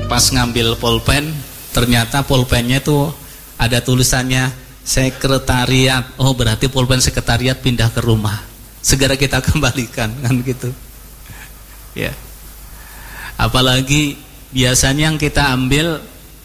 Pas ngambil pulpen, ternyata pulpennya tuh ada tulisannya sekretariat. Oh, berarti pulpen sekretariat pindah ke rumah. Segera kita kembalikan, kan gitu. Ya. Apalagi biasanya yang kita ambil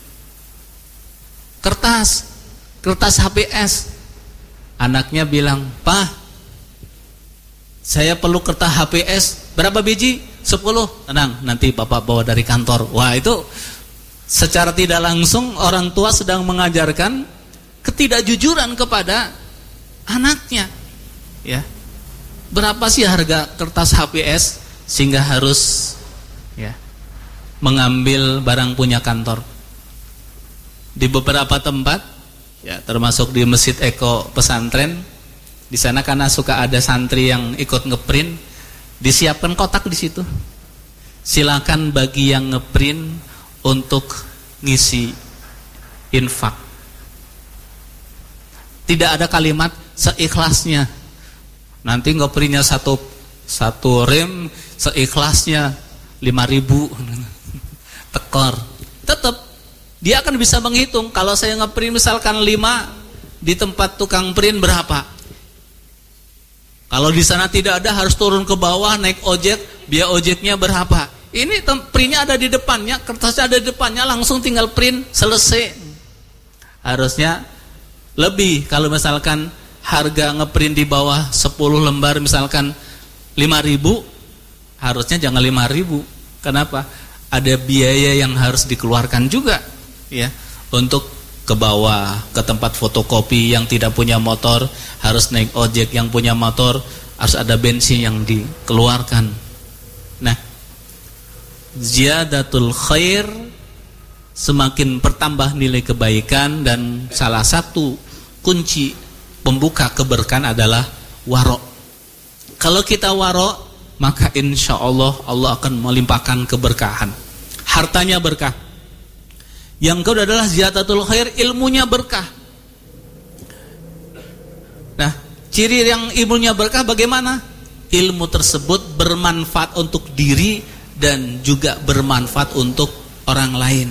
kertas HPS. Anaknya bilang, "Pak, saya perlu kertas HPS. Berapa biji? 10. Tenang, nanti Bapak bawa dari kantor." Wah, itu secara tidak langsung orang tua sedang mengajarkan ketidakjujuran kepada anaknya. Ya. Berapa sih harga kertas HPS sehingga harus ya mengambil barang punya kantor? Di beberapa tempat ya, termasuk di Masjid Eko Pesantren, di sana karena suka ada santri yang ikut ngeprint, disiapkan kotak di situ. Silakan bagi yang ngeprint untuk ngisi infak. Tidak ada kalimat seikhlasnya. Nanti ngeprintnya satu rem seikhlasnya 5.000 tekor. Tetap dia akan bisa menghitung. Kalau saya ngeprint misalkan 5, di tempat tukang print berapa? Kalau di sana tidak ada, harus turun ke bawah, naik ojek, biaya ojeknya berapa? Ini printnya ada di depannya, kertasnya ada di depannya, langsung tinggal print, selesai. Harusnya lebih. Kalau misalkan harga ngeprint di bawah 10 lembar misalkan 5.000, harusnya jangan 5.000. Kenapa? Ada biaya yang harus dikeluarkan juga, ya, untuk ke bawah, ke tempat fotokopi. Yang tidak punya motor harus naik ojek, yang punya motor harus ada bensin yang dikeluarkan. Nah, ziyadatul khair, semakin bertambah nilai kebaikan, dan salah satu kunci pembuka keberkahan adalah waro. Kalau kita waro, maka insya Allah Allah akan melimpahkan keberkahan. Hartanya berkah. Yang kedua adalah ziyadatul khair, ilmunya berkah. Nah, ciri yang ilmunya berkah bagaimana? Ilmu tersebut bermanfaat untuk diri dan juga bermanfaat untuk orang lain.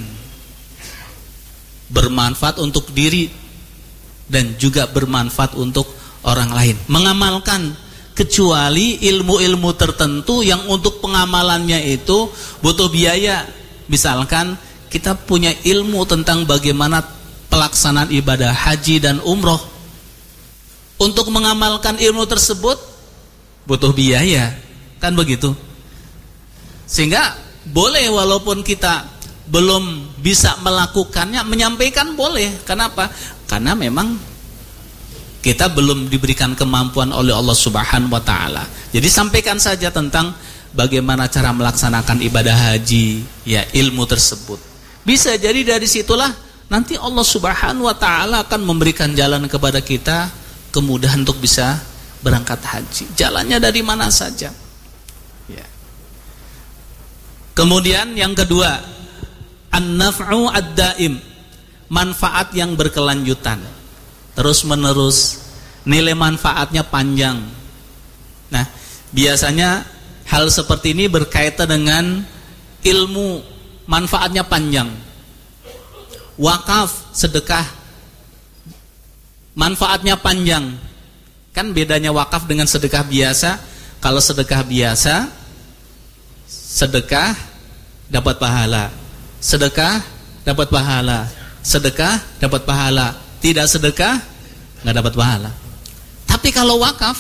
Bermanfaat untuk diri dan juga bermanfaat untuk orang lain. Mengamalkan, kecuali ilmu-ilmu tertentu yang untuk pengamalannya itu butuh biaya. Misalkan kita punya ilmu tentang bagaimana pelaksanaan ibadah haji dan umroh. Untuk mengamalkan ilmu tersebut butuh biaya, kan begitu? Sehingga boleh walaupun kita belum bisa melakukannya, menyampaikan boleh. Kenapa? Karena memang kita belum diberikan kemampuan oleh Allah Subhanahu wa taala. Jadi sampaikan saja tentang bagaimana cara melaksanakan ibadah haji, ya, ilmu tersebut. Bisa jadi dari situlah nanti Allah Subhanahu wa taala akan memberikan jalan kepada kita, kemudahan untuk bisa berangkat haji. Jalannya dari mana saja. Ya. Kemudian yang kedua, an-naf'u ad-daim, manfaat yang berkelanjutan, terus menerus, nilai manfaatnya panjang. Nah, biasanya hal seperti ini berkaitan dengan ilmu, manfaatnya panjang. Wakaf, sedekah, manfaatnya panjang. Kan bedanya wakaf dengan sedekah biasa. Kalau sedekah biasa, sedekah dapat pahala, sedekah dapat pahala, sedekah dapat pahala, tidak sedekah nggak dapat pahala. Tapi kalau wakaf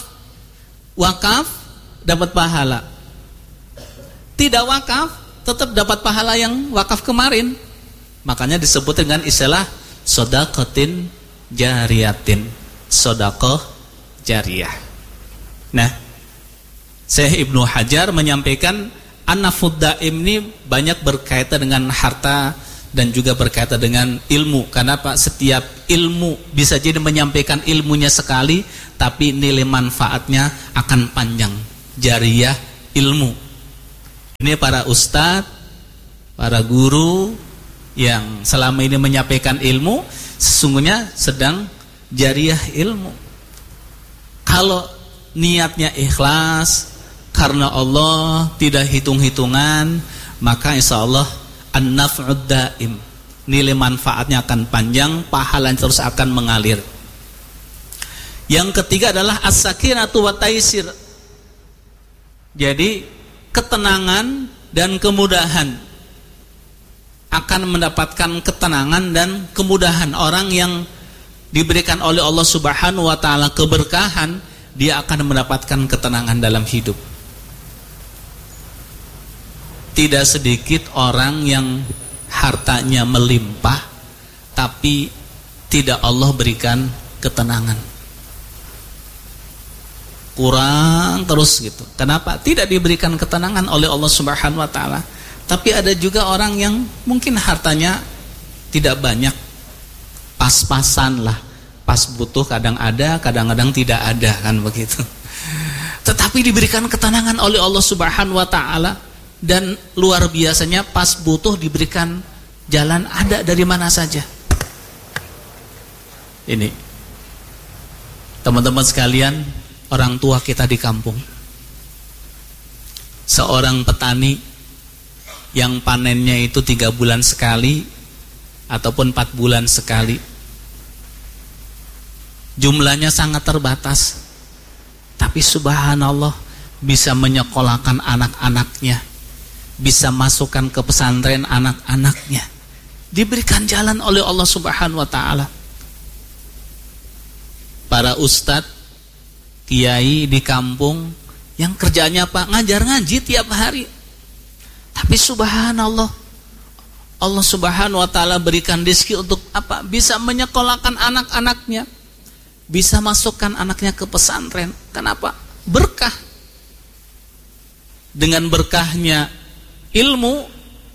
dapat pahala, tidak wakaf tetap dapat pahala yang wakaf kemarin. Makanya disebut dengan istilah shadaqatin jariyatin, sedekah jariyah. Nah, Syekh Ibnu Hajar menyampaikan an-naf'ud daim ini banyak berkaitan dengan harta dan juga berkaitan dengan ilmu. Karena Pak, setiap ilmu bisa jadi menyampaikan ilmunya sekali, tapi nilai manfaatnya akan panjang. Jariyah ilmu. Ini para ustadz, para guru yang selama ini menyampaikan ilmu, sesungguhnya sedang jariyah ilmu. Kalau niatnya ikhlas karena Allah, tidak hitung-hitungan, maka insya Allah an-naf'ud daim, nilai manfaatnya akan panjang, pahala terus akan mengalir. Yang ketiga adalah as-sakinatu wa taisir. Jadi ketenangan dan kemudahan, akan mendapatkan ketenangan dan kemudahan. Orang yang diberikan oleh Allah Subhanahu wa taala keberkahan, dia akan mendapatkan ketenangan dalam hidup. Tidak sedikit orang yang hartanya melimpah tapi tidak Allah berikan ketenangan. Kurang terus gitu. Kenapa? Tidak diberikan ketenangan oleh Allah Subhanahu wa taala. Tapi ada juga orang yang mungkin hartanya tidak banyak, pas-pasan lah. Pas butuh kadang ada, kadang-kadang tidak ada, kan begitu. Tetapi diberikan ketenangan oleh Allah Subhanahu wa taala, dan luar biasanya pas butuh diberikan jalan ada dari mana saja. Ini teman-teman sekalian, orang tua kita di kampung, seorang petani yang panennya itu 3 bulan sekali ataupun 4 bulan sekali, jumlahnya sangat terbatas, tapi subhanallah bisa menyekolahkan anak-anaknya, bisa masukkan ke pesantren anak-anaknya, diberikan jalan oleh Allah Subhanahu wa taala. Para ustadz, kiai di kampung yang kerjanya apa? Ngajar ngaji tiap hari. Tapi subhanallah, Allah Subhanahu wa taala berikan rezeki untuk apa? Bisa menyekolahkan anak-anaknya, bisa masukkan anaknya ke pesantren. Kenapa? Berkah. Dengan berkahnya ilmu,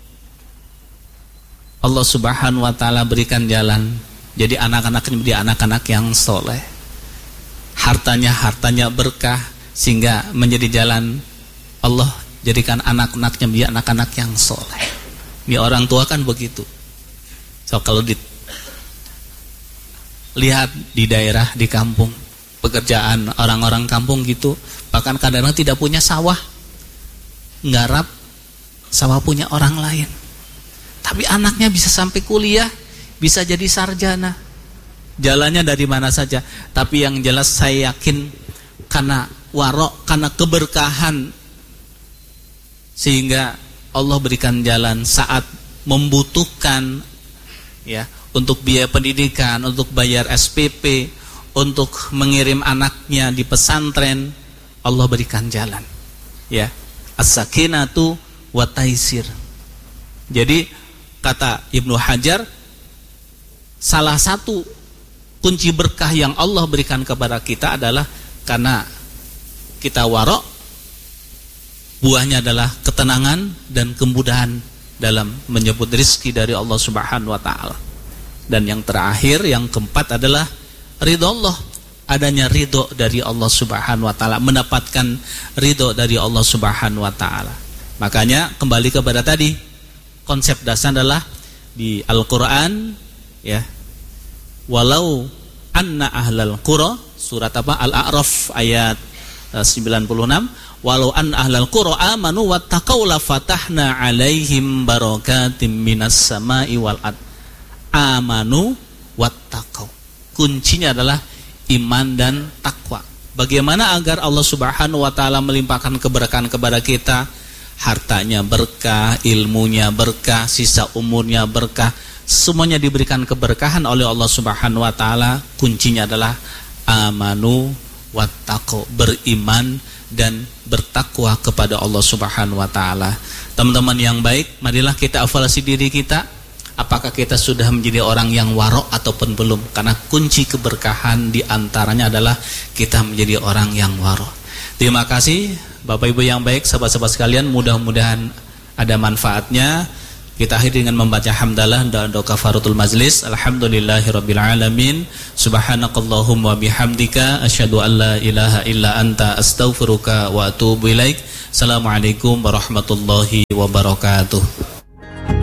Allah Subhanahu wa taala berikan jalan. Jadi anak-anaknya menjadi anak-anak yang soleh. Hartanya berkah, sehingga menjadi jalan Allah jadikan anak-anaknya menjadi anak-anak yang soleh. Ini orang tua kan begitu. So kalau lihat di daerah, di kampung, pekerjaan orang-orang kampung gitu, bahkan kadang-kadang tidak punya sawah, nggarap sawah punya orang lain, tapi anaknya bisa sampai kuliah, bisa jadi sarjana. Jalannya dari mana saja. Tapi yang jelas saya yakin karena warok, karena keberkahan, sehingga Allah berikan jalan saat membutuhkan, ya, untuk biaya pendidikan, untuk bayar SPP, untuk mengirim anaknya di pesantren, Allah berikan jalan, ya. As-sakinatu wa taisir. Jadi kata Ibnu Hajar, salah satu kunci berkah yang Allah berikan kepada kita adalah karena kita warok, buahnya adalah ketenangan dan kemudahan dalam menyebut rezeki dari Allah Subhanahu wa taala. Dan yang terakhir, yang keempat adalah ridho Allah, adanya ridho dari Allah Subhanahu wa taala, mendapatkan ridho dari Allah Subhanahu wa taala. Makanya kembali kepada tadi, konsep dasar adalah di Al-Qur'an, ya, walau anna ahlal qura, surat apa? Al-A'raf ayat 96, walau anna ahlal qura amanu wattaqau la fatahna alaihim barakatim minas sama'i wal ard. Amanu wattaqau, kuncinya adalah iman dan takwa. Bagaimana agar Allah Subhanahu wa taala melimpahkan keberkahan kepada kita? Hartanya berkah, ilmunya berkah, sisa umurnya berkah, semuanya diberikan keberkahan oleh Allah Subhanahu wa taala. Kuncinya adalah amanu wattaqau, beriman dan bertakwa kepada Allah Subhanahu wa taala. Teman-teman yang baik, marilah kita evaluasi diri kita. Apakah kita sudah menjadi orang yang warok ataupun belum? Karena kunci keberkahan diantaranya adalah kita menjadi orang yang warok. Terima kasih Bapak Ibu yang baik, sahabat-sahabat sekalian, mudah-mudahan ada manfaatnya. Kita akhiri dengan membaca hamdalah dan doa kafaratul majlis. Alhamdulillahirabbil alamin. Subhanakallahumma bihamdika asyhadu an la ilaha illa anta astaghfiruka wa atubu ilaik. Assalamualaikum warahmatullahi wabarakatuh.